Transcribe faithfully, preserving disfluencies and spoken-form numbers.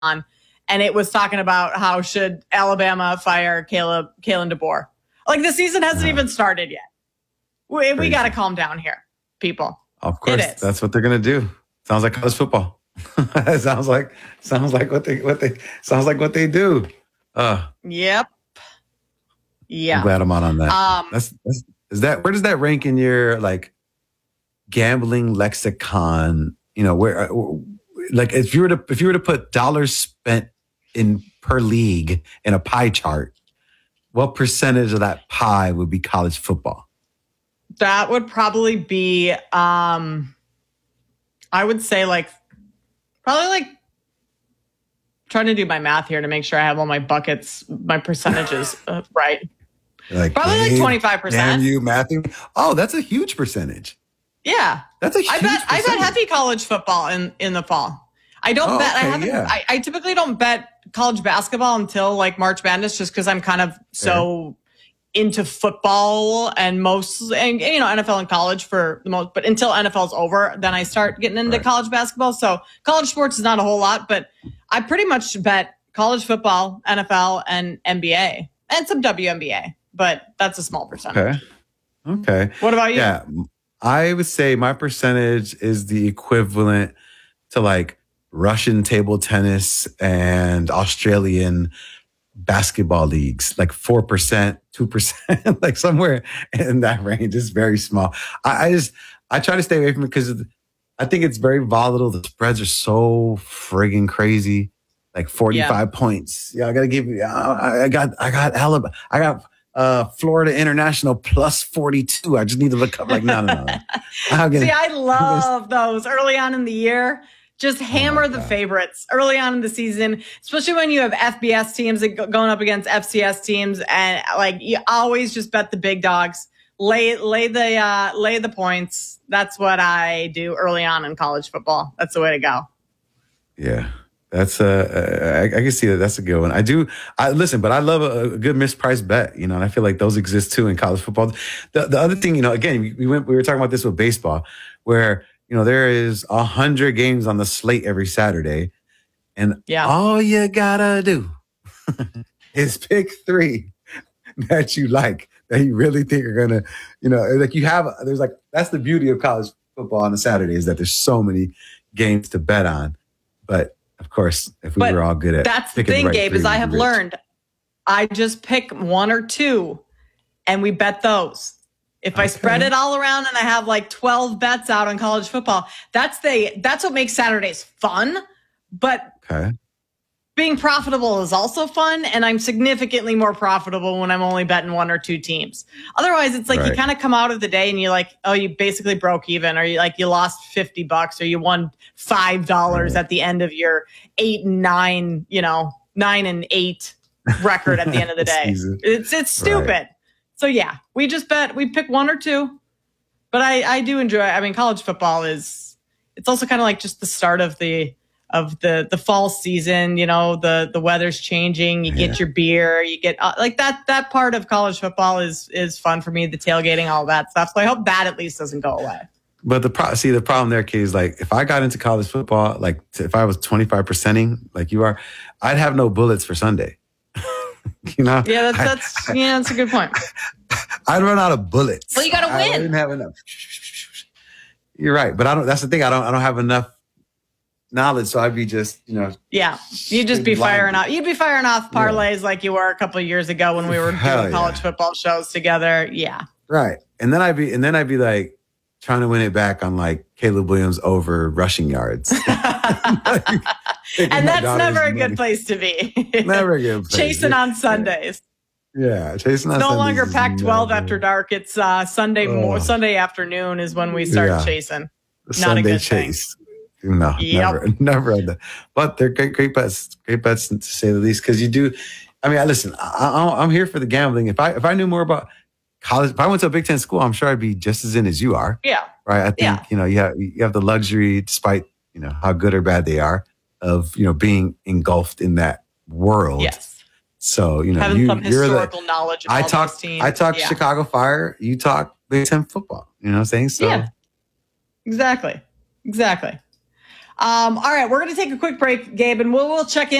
and it was talking about how should Alabama fire Caleb, Kalen DeBoer. Like the season hasn't uh, even started yet. We, we got to calm down here, people. Of course, that's what they're gonna do. Sounds like college football. sounds like sounds like what they what they sounds like what they do. Uh, yep. Yeah. I'm glad I'm out on that. Um, that's, that's is that where does that rank in your like gambling lexicon? You know, where like if you were to if you were to put dollars spent in per league in a pie chart, what percentage of that pie would be college football? That would probably be, um, I would say like, probably like, trying to do my math here to make sure I have all my buckets, my percentages uh, right. Like, probably like twenty-five percent. Damn you, Matthew. Oh, that's a huge percentage. Yeah. That's a huge I bet, percentage. I bet heavy college football in, in the fall. I don't oh, bet, okay, I haven't, yeah. I, I typically don't bet college basketball until like March Madness just because I'm kind of so yeah. into football and most, and you know, N F L and college for the most, but until N F L's over, then I start getting into right. college basketball. So college sports is not a whole lot, but I pretty much bet college football, N F L, and N B A and some W N B A, but that's a small percentage. Okay. Okay. What about you? Yeah. I would say my percentage is the equivalent to like Russian table tennis and Australian basketball leagues, like four percent, two percent, like somewhere in that range. It's very small. I, I just, I try to stay away from it because I think it's very volatile. The spreads are so friggin' crazy. Like forty-five yeah. points. Yeah, I gotta give you, I, I got, I got Alabama, I got uh, Florida International plus forty-two. I just need to look up like, no, no, no. Gonna, See, I love those early on in the year. Just hammer oh the favorites early on in the season, especially when you have F B S teams going up against F C S teams, and like you always just bet the big dogs, lay lay the uh, lay the points. That's what I do early on in college football. That's the way to go. Yeah, that's uh, I, I can see that. That's a good one. I do. I listen, but I love a, a good mispriced bet. You know, and I feel like those exist too in college football. The the other thing, you know, again, we, we went we were talking about this with baseball, where you know, there is a hundred games on the slate every Saturday, and yeah. all you gotta do is pick three that you like, that you really think are gonna, you know, like you have. There's like that's the beauty of college football on a Saturday is that there's so many games to bet on. But of course, if we but were all good at that's the thing, the right Gabe, is I have rich. learned I just pick one or two, and we bet those. If okay. I spread it all around and I have like twelve bets out on college football, that's the that's what makes Saturdays fun. But okay. being profitable is also fun, and I'm significantly more profitable when I'm only betting one or two teams. Otherwise, it's like right. you kind of come out of the day and you're like, oh, you basically broke even, or you like you lost fifty bucks, or you won five dollars right. at the end of your eight and nine, you know, nine and eight record at the end of the day. it's it's stupid. Right. So yeah, we just bet, we pick one or two, but I, I do enjoy, I mean, college football is, it's also kind of like just the start of the, of the, the fall season, you know, the, the weather's changing, you yeah. get your beer, you get uh, like that, that part of college football is, is fun for me, the tailgating, all that stuff. So I hope that at least doesn't go away. But the pro- see, the problem there, Kay, is like, if I got into college football, like if I was twenty-five percenting like you are, I'd have no bullets for Sunday. You know? Yeah, that's, that's I, yeah, that's a good point. I'd run out of bullets. Well, you got to win. I didn't have enough. You're right, but I don't. That's the thing. I don't. I don't have enough knowledge, so I'd be just, you know. Yeah, you'd just be firing off. You'd be firing off parlays yeah. like you were a couple of years ago when we were Hell doing college yeah. football shows together. Yeah. Right, and then I'd be, and then I'd be like trying to win it back on like Caleb Williams over rushing yards. Like, and that's never a good money. place to be. Never a good place. Chasing on Sundays. Yeah, chasing on it's no Sundays longer Pac twelve never. after dark. It's uh, Sunday oh. more Sunday afternoon is when we start yeah. chasing. Not Sunday a good chase. Thing. No, yep. never, never had that. But they're great, great bets, great bets to say the least. Because you do, I mean, I listen. I, I, I'm here for the gambling. If I if I knew more about college, if I went to a Big Ten school, I'm sure I'd be just as in as you are. Yeah, right. I think yeah. you know you have you have the luxury, despite you know how good or bad they are, of you know being engulfed in that world. Yes. So you know having you, some you're historical the, knowledge. Of I all talk. those teams. I talk yeah. Chicago Fire. You talk Big Ten football. You know what I'm saying? So yeah. Exactly. Exactly. Um, all right, we're going to take a quick break, Gabe, and we'll, we'll check in.